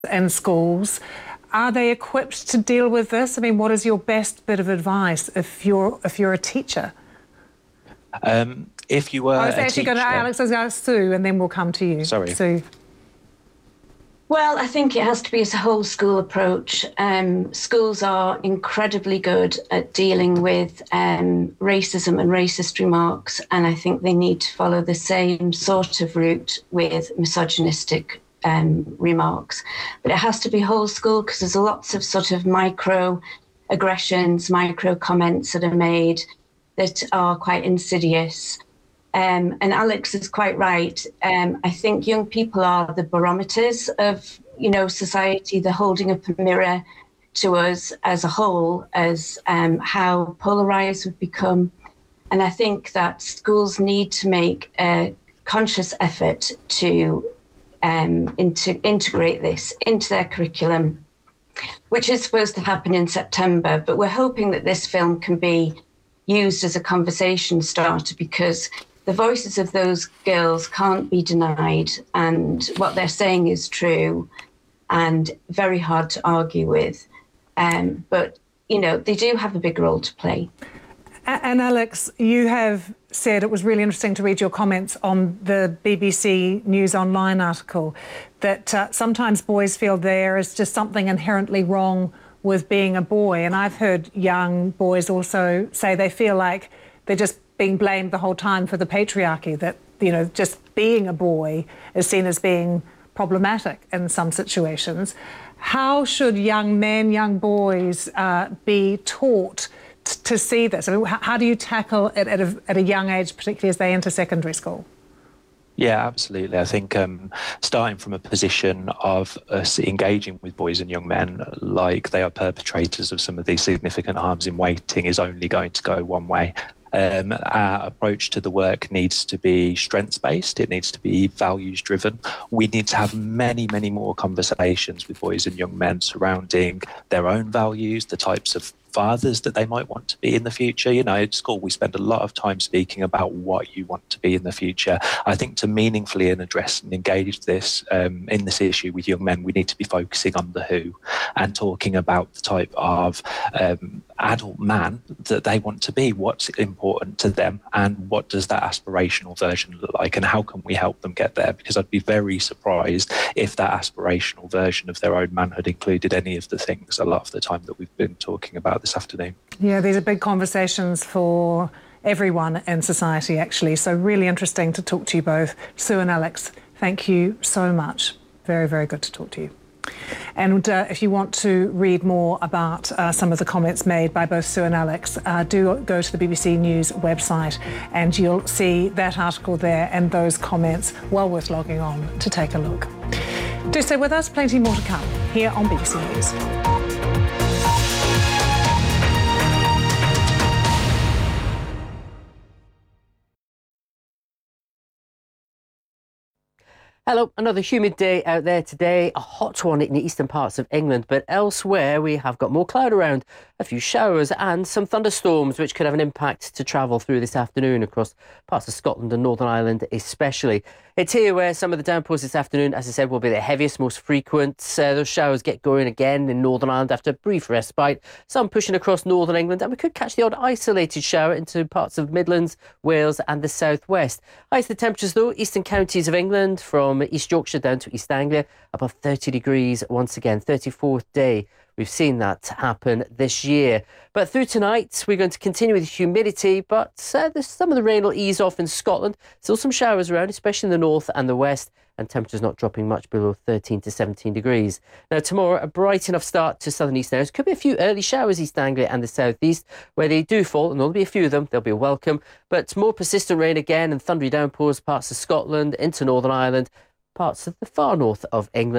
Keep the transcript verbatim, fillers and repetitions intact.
and schools. Are they equipped to deal with this? I mean, what is your best bit of advice if you're if you're a teacher? Um, if you were I was a actually teacher... going to Alex, I was going to Sue, and then we'll come to you. Sorry. Sue. Well, I think it has to be a whole school approach. Um, schools are incredibly good at dealing with um, racism and racist remarks, and I think they need to follow the same sort of route with misogynistic um, remarks. But it has to be whole school because there's lots of sort of micro aggressions, micro comments that are made that are quite insidious. Um, and Alex is quite right. Um, I think young people are the barometers of, you know, society. They're holding up a mirror to us as a whole, as um, how polarised we've become. And I think that schools need to make a conscious effort to um, into, integrate this into their curriculum, which is supposed to happen in September. But we're hoping that this film can be used as a conversation starter because the voices of those girls can't be denied, and what they're saying is true and very hard to argue with. Um, but, you know, they do have a big role to play. And Alex, you have said it was really interesting to read your comments on the B B C News Online article that uh, sometimes boys feel there is just something inherently wrong with being a boy. And I've heard young boys also say they feel like they're just being blamed the whole time for the patriarchy, that, you know, just being a boy is seen as being problematic in some situations. How should young men, young boys uh, be taught t- to see this? I mean, how, how do you tackle it at a, at a young age, particularly as they enter secondary school? Yeah, absolutely. I think um, starting from a position of us engaging with boys and young men like they are perpetrators of some of these significant harms in waiting is only going to go one way. Um, our approach to the work needs to be strengths-based. It needs to be values-driven. We need to have many, many more conversations with boys and young men surrounding their own values, the types of fathers that they might want to be in the future. You know, at school, we spend a lot of time speaking about what you want to be in the future. I think to meaningfully and address and engage this um, in this issue with young men, we need to be focusing on the who and talking about the type of um, adult man that they want to be, what's important to them, and what does that aspirational version look like, and how can we help them get there? Because I'd be very surprised if that aspirational version of their own manhood included any of the things a lot of the time that we've been talking about this afternoon. Yeah, these are big conversations for everyone in society, actually. So really interesting to talk to you both. Sue and Alex, thank you so much. Very, very good to talk to you. And uh, if you want to read more about uh, some of the comments made by both Sue and Alex, uh, do go to the B B C News website and you'll see that article there and those comments. Well worth logging on to take a look. Do stay with us, plenty more to come here on B B C News. Hello, another humid day out there today, a hot one in the eastern parts of England, but elsewhere we have got more cloud around, a few showers and some thunderstorms which could have an impact to travel through this afternoon across parts of Scotland and Northern Ireland especially. It's here where some of the downpours this afternoon, as I said, will be the heaviest, most frequent. Uh, those showers get going again in Northern Ireland after a brief respite, some pushing across Northern England, and we could catch the odd isolated shower into parts of Midlands, Wales and the southwest. Highest the temperatures though, eastern counties of England from East Yorkshire down to East Anglia, above thirty degrees once again, thirty-fourth day we've seen that happen this year. But through tonight, we're going to continue with humidity, but uh, there's some of the rain will ease off in Scotland. Still some showers around, especially in the north and the west, and temperatures not dropping much below thirteen to seventeen degrees. Now, tomorrow, a bright enough start to southern east areas. Could be a few early showers East Anglia and the southeast, where they do fall, and there'll be a few of them. They'll be welcome. But more persistent rain again and thundery downpours, parts of Scotland into Northern Ireland, parts of the far north of England.